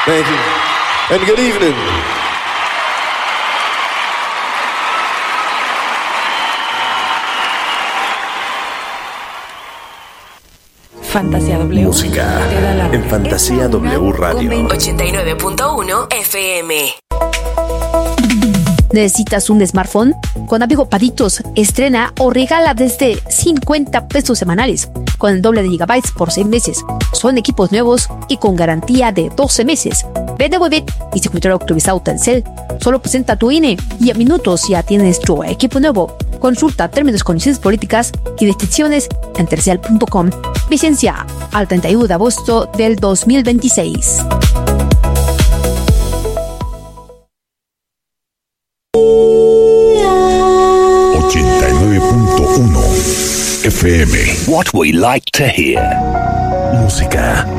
Thank you. And good evening. Fantasía W. Música en Fantasía W Radio. 89.1 FM. ¿Necesitas un smartphone? Con Amigo Paditos estrena o regala desde 50 pesos semanales, con el doble de gigabytes por 6 meses. Son equipos nuevos y con garantía de 12 meses. Ven a Webit y Circuitorio Autorizado Telcel. Solo presenta tu INE y a minutos ya tienes tu equipo nuevo. Consulta términos, condiciones políticas y restricciones en telcel.com. Vigencia al 31 de agosto del 2026. FM. What we like to hear. Música